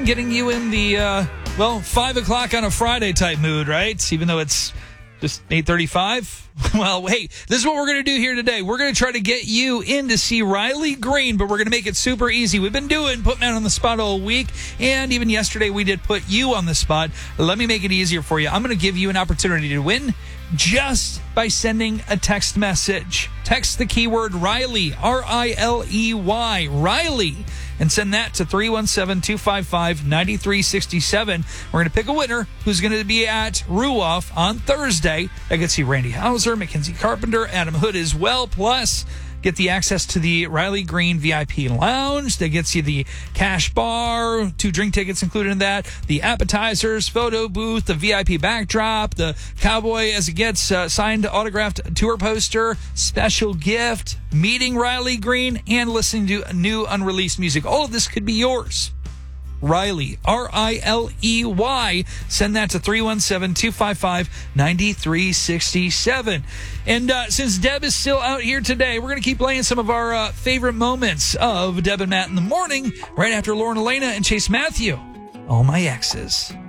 getting you in the, 5 o'clock on a Friday type mood, right? Even though it's just 8:35. Well, hey, this is what we're going to do here today. We're going to try to get you in to see Riley Green, but we're going to make it super easy. We've been putting man on the spot all week, and even yesterday we did put you on the spot. Let me make it easier for you. I'm going to give you an opportunity to win just by sending a text message. Text the keyword Riley, R-I-L-E-Y, Riley, and send that to 317-255-9367. We're going to pick a winner who's going to be at Ruoff on Thursday. I can see Randy Hauser, Mackenzie Carpenter, Adam Hood as well. Plus, get the access to the Riley Green VIP Lounge. That gets you the cash bar, 2 drink tickets included in that, the appetizers, photo booth, the VIP backdrop, the Cowboy as it gets signed autographed tour poster, special gift, meeting Riley Green, and listening to new unreleased music. All of this could be yours. Riley, R-I-L-E-Y. Send that to 317-255-9367. And since Deb is still out here today, we're going to keep playing some of our favorite moments of Deb and Matt in the morning, right after Lauren Elena and Chase Matthew. All My Exes.